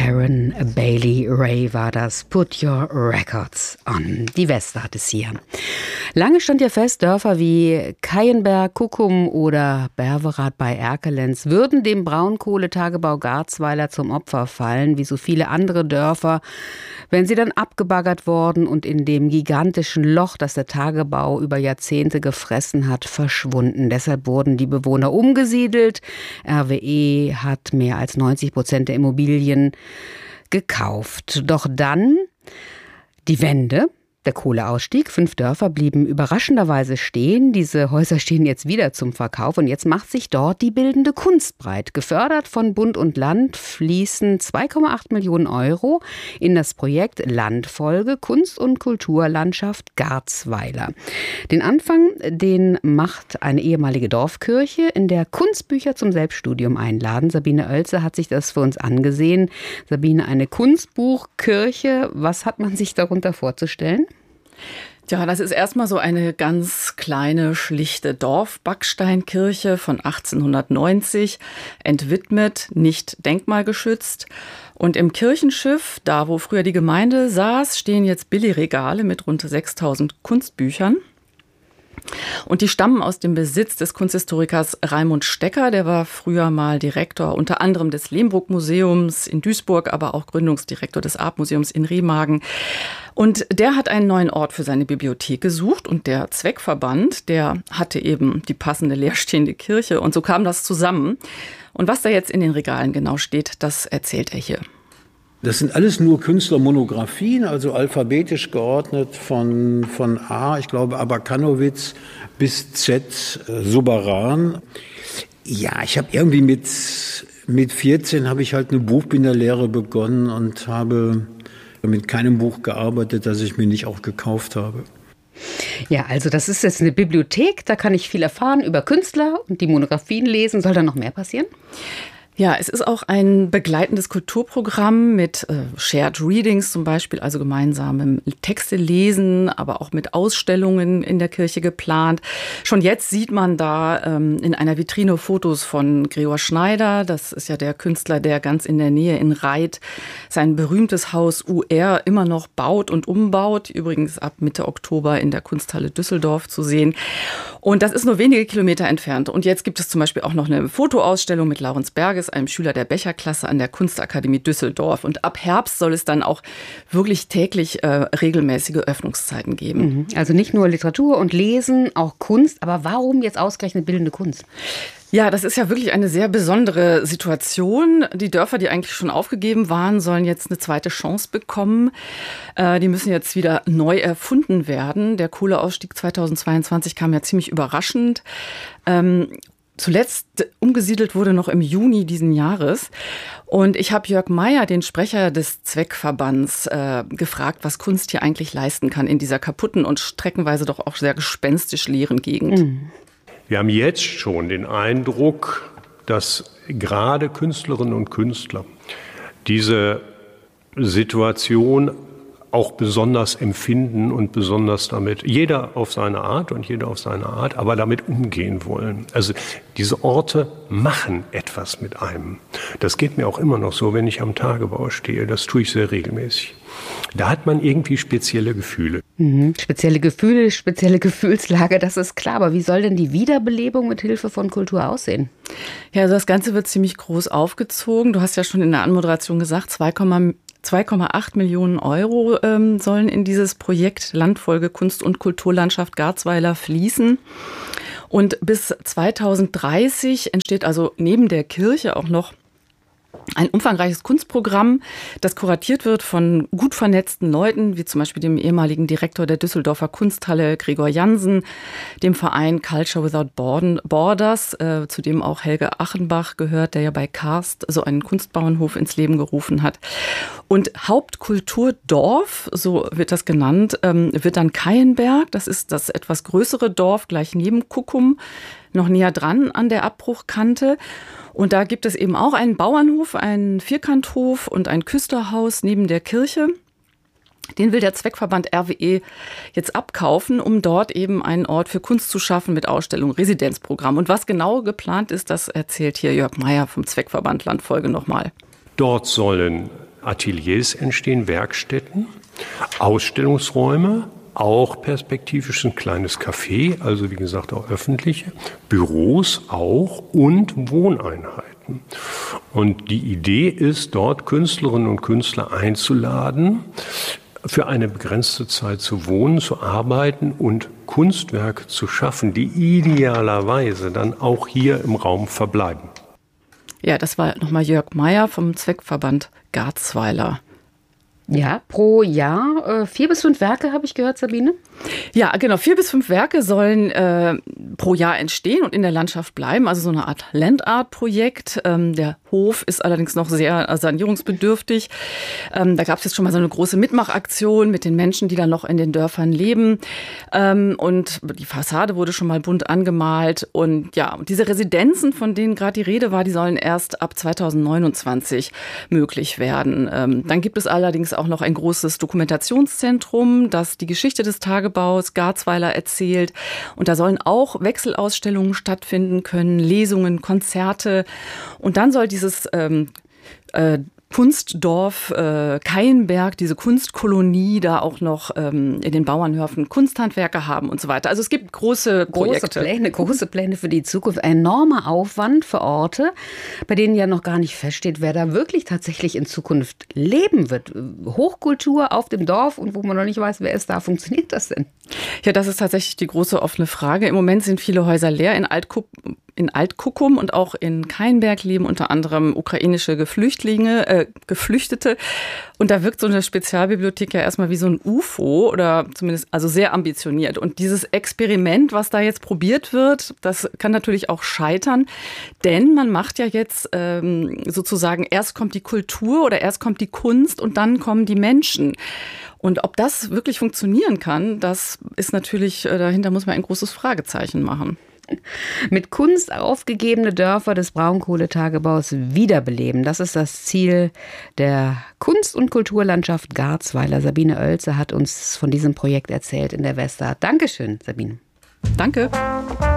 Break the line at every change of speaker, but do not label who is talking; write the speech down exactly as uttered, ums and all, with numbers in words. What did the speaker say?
Karen Bailey Ray war das. Put Your Records on. Die Weste hat es hier. Lange stand ja fest, Dörfer wie Keienberg, Kuckum oder Berverath bei Erkelenz würden dem Braunkohletagebau Garzweiler zum Opfer fallen, wie so viele andere Dörfer, wenn sie dann abgebaggert worden und in dem gigantischen Loch, das der Tagebau über Jahrzehnte gefressen hat, verschwunden. Deshalb wurden die Bewohner umgesiedelt. R W E hat mehr als neunzig Prozent der Immobilien gekauft. Doch dann die Wende. Der Kohleausstieg, fünf Dörfer blieben überraschenderweise stehen. Diese Häuser stehen jetzt wieder zum Verkauf und jetzt macht sich dort die bildende Kunst breit. Gefördert von Bund und Land fließen zwei Komma acht Millionen Euro in das Projekt Landfolge Kunst- und Kulturlandschaft Garzweiler. Den Anfang, den macht eine ehemalige Dorfkirche, in der Kunstbücher zum Selbststudium einladen. Sabine Oelze hat sich das für uns angesehen. Sabine, eine Kunstbuchkirche, was hat man sich darunter vorzustellen?
Ja, das ist erstmal so eine ganz kleine, schlichte Dorfbacksteinkirche von achtzehnhundertneunzig, entwidmet, nicht denkmalgeschützt. Und im Kirchenschiff, da wo früher die Gemeinde saß, stehen jetzt Billigregale mit rund sechstausend Kunstbüchern. Und die stammen aus dem Besitz des Kunsthistorikers Raimund Stecker. Der war früher mal Direktor unter anderem des Lehmbruck-Museums in Duisburg, aber auch Gründungsdirektor des Artmuseums in Remagen. Und der hat einen neuen Ort für seine Bibliothek gesucht und der Zweckverband, der hatte eben die passende leerstehende Kirche und so kam das zusammen. Und was da jetzt in den Regalen genau steht, das erzählt er hier.
Das sind alles nur Künstlermonographien, also alphabetisch geordnet von, von A, ich glaube, Abakanowitz bis Z, äh, Subaran. Ja, ich habe irgendwie mit, mit vierzehn habe ich halt eine Buchbinderlehre begonnen und habe mit keinem Buch gearbeitet, das ich mir nicht auch gekauft habe.
Ja, also das ist jetzt eine Bibliothek, da kann ich viel erfahren über Künstler und die Monographien lesen. Soll da noch mehr passieren?
Ja, es ist auch ein begleitendes Kulturprogramm mit äh, Shared Readings zum Beispiel, also gemeinsamem Texte lesen, aber auch mit Ausstellungen in der Kirche geplant. Schon jetzt sieht man da ähm, in einer Vitrine Fotos von Gregor Schneider. Das ist ja der Künstler, der ganz in der Nähe in Reit sein berühmtes Haus U R immer noch baut und umbaut. Übrigens ab Mitte Oktober in der Kunsthalle Düsseldorf zu sehen. Und das ist nur wenige Kilometer entfernt. Und jetzt gibt es zum Beispiel auch noch eine Fotoausstellung mit Laurens Berges, einem Schüler der Becherklasse an der Kunstakademie Düsseldorf. Und ab Herbst soll es dann auch wirklich täglich äh, regelmäßige Öffnungszeiten geben.
Also nicht nur Literatur und Lesen, auch Kunst. Aber warum jetzt ausgerechnet bildende Kunst?
Ja, das ist ja wirklich eine sehr besondere Situation. Die Dörfer, die eigentlich schon aufgegeben waren, sollen jetzt eine zweite Chance bekommen. Äh, die müssen jetzt wieder neu erfunden werden. Der Kohleausstieg zweitausendzweiundzwanzig kam ja ziemlich überraschend. Ähm, Zuletzt umgesiedelt wurde noch im Juni diesen Jahres. Und ich habe Jörg Meyer, den Sprecher des Zweckverbands, äh, gefragt, was Kunst hier eigentlich leisten kann in dieser kaputten und streckenweise doch auch sehr gespenstisch leeren Gegend. Mhm.
Wir haben jetzt schon den Eindruck, dass gerade Künstlerinnen und Künstler diese Situation auch besonders empfinden und besonders damit, jeder auf seine Art und jeder auf seine Art, aber damit umgehen wollen. Also diese Orte machen etwas mit einem. Das geht mir auch immer noch so, wenn ich am Tagebau stehe. Das tue ich sehr regelmäßig. Da hat man irgendwie spezielle Gefühle.
Mhm. Spezielle Gefühle, spezielle Gefühlslage, das ist klar. Aber wie soll denn die Wiederbelebung mit Hilfe von Kultur aussehen?
Ja, also das Ganze wird ziemlich groß aufgezogen. Du hast ja schon in der Anmoderation gesagt, zwei Komma acht Millionen Euro ähm, sollen in dieses Projekt Landfolge Kunst- und Kulturlandschaft Garzweiler fließen. Und bis zweitausenddreißig entsteht also neben der Kirche auch noch ein umfangreiches Kunstprogramm, das kuratiert wird von gut vernetzten Leuten, wie zum Beispiel dem ehemaligen Direktor der Düsseldorfer Kunsthalle Gregor Jansen, dem Verein Culture Without Borders, äh, zu dem auch Helge Achenbach gehört, der ja bei Karst so einen Kunstbauernhof ins Leben gerufen hat. Und Hauptkulturdorf, so wird das genannt, ähm, wird dann Keienberg. Das ist das etwas größere Dorf gleich neben Kuckum, noch näher dran an der Abbruchkante. Und da gibt es eben auch einen Bauernhof, einen Vierkanthof und ein Küsterhaus neben der Kirche. Den will der Zweckverband R W E jetzt abkaufen, um dort eben einen Ort für Kunst zu schaffen mit Ausstellung, Residenzprogramm. Und was genau geplant ist, das erzählt hier Jörg Meyer vom Zweckverband Landfolge nochmal.
Dort sollen Ateliers entstehen, Werkstätten, Ausstellungsräume, auch perspektivisch ein kleines Café, also wie gesagt auch öffentliche, Büros auch und Wohneinheiten. Und die Idee ist, dort Künstlerinnen und Künstler einzuladen, für eine begrenzte Zeit zu wohnen, zu arbeiten und Kunstwerke zu schaffen, die idealerweise dann auch hier im Raum verbleiben.
Ja, das war nochmal Jörg Meyer vom Zweckverband Garzweiler.
Ja, pro Jahr äh, vier bis fünf Werke, habe ich gehört, Sabine?
Ja, genau. Vier bis fünf Werke sollen äh, pro Jahr entstehen und in der Landschaft bleiben. Also so eine Art Landart-Projekt. Ähm, der Hof ist allerdings noch sehr sanierungsbedürftig. Ähm, da gab es jetzt schon mal so eine große Mitmachaktion mit den Menschen, die dann noch in den Dörfern leben. Ähm, und die Fassade wurde schon mal bunt angemalt. Und ja, diese Residenzen, von denen gerade die Rede war, die sollen erst ab zweitausendneunundzwanzig möglich werden. Ähm, dann gibt es allerdings auch noch ein großes Dokumentationszentrum, das die Geschichte des Tagebaus Garzweiler erzählt. Und da sollen auch Wechselausstellungen stattfinden können, Lesungen, Konzerte. Und dann soll dieses ähm, äh, Kunstdorf äh, Keienberg, diese Kunstkolonie, da auch noch ähm, in den Bauernhöfen Kunsthandwerker haben und so weiter. Also es gibt große Projekte.
Große Pläne, große Pläne für die Zukunft. Ein enormer Aufwand für Orte, bei denen ja noch gar nicht feststeht, wer da wirklich tatsächlich in Zukunft leben wird. Hochkultur auf dem Dorf und wo man noch nicht weiß, wer ist da. Funktioniert das denn?
Ja, das ist tatsächlich die große offene Frage. Im Moment sind viele Häuser leer in Altkup In Alt-Kukum und auch in Keienberg leben unter anderem ukrainische Geflüchtlinge, äh, Geflüchtete. Und da wirkt so eine Spezialbibliothek ja erstmal wie so ein U F O oder zumindest also sehr ambitioniert. Und dieses Experiment, was da jetzt probiert wird, das kann natürlich auch scheitern. Denn man macht ja jetzt ähm, sozusagen, erst kommt die Kultur oder erst kommt die Kunst und dann kommen die Menschen. Und ob das wirklich funktionieren kann, das ist natürlich, äh, dahinter muss man ein großes Fragezeichen machen.
Mit Kunst aufgegebene Dörfer des Braunkohletagebaus wiederbeleben. Das ist das Ziel der Kunst- und Kulturlandschaft Garzweiler. Sabine Oelze hat uns von diesem Projekt erzählt in der Westart. Dankeschön, Sabine.
Danke.